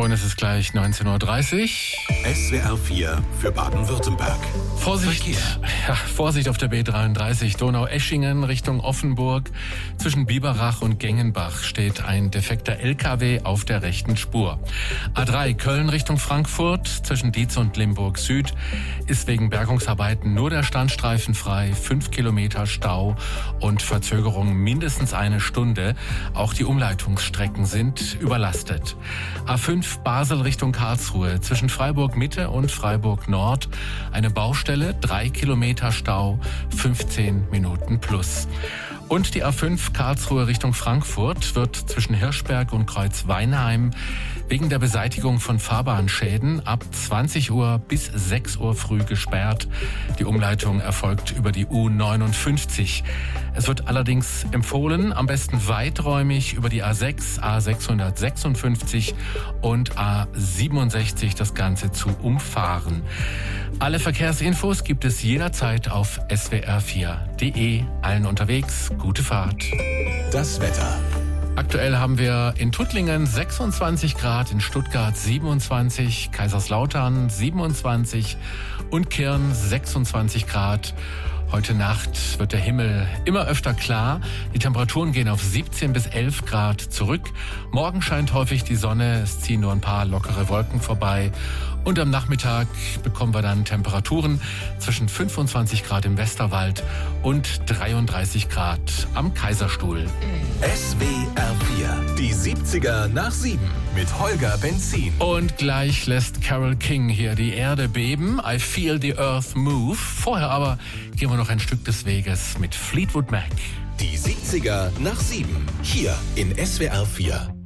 Und es ist gleich 19:30 Uhr. SWR 4 für Baden-Württemberg. Vorsicht auf der B33 Donau-Eschingen Richtung Offenburg. Zwischen Biberach und Gengenbach steht ein defekter LKW auf der rechten Spur. A3 Köln Richtung Frankfurt zwischen Dietz und Limburg Süd ist wegen Bergungsarbeiten nur der Standstreifen frei. 5 Kilometer Stau und Verzögerung mindestens eine Stunde. Auch die Umleitungsstrecken sind überlastet. A5 Basel Richtung Karlsruhe zwischen Freiburg Mitte und Freiburg Nord eine Baustelle, 3 Kilometer Stau, 15 Minuten plus. Und die A5 Karlsruhe Richtung Frankfurt wird zwischen Hirschberg und Kreuzweinheim wegen der Beseitigung von Fahrbahnschäden ab 20 Uhr bis 6 Uhr früh gesperrt. Die Umleitung erfolgt über die U59. Es wird allerdings empfohlen, am besten weiträumig über die A6, A656 und A67 das Ganze zu umfahren. Alle Verkehrsinfos gibt es jederzeit auf swr4.de. Allen unterwegs, gute Fahrt. Das Wetter. Aktuell haben wir in Tuttlingen 26 Grad, in Stuttgart 27, Kaiserslautern 27 und Kirn 26 Grad. Heute Nacht wird der Himmel immer öfter klar. Die Temperaturen gehen auf 17 bis 11 Grad zurück. Morgen scheint häufig die Sonne. Es ziehen nur ein paar lockere Wolken vorbei. Und am Nachmittag bekommen wir dann Temperaturen zwischen 25 Grad im Westerwald und 33 Grad am Kaiserstuhl. SWR 4, die 70er nach 7 mit Holger Benzin. Und gleich lässt Carole King hier die Erde beben. I feel the earth move. Vorher aber gehen wir noch ein Stück des Weges mit Fleetwood Mac. Die 70er nach 7, hier in SWR 4.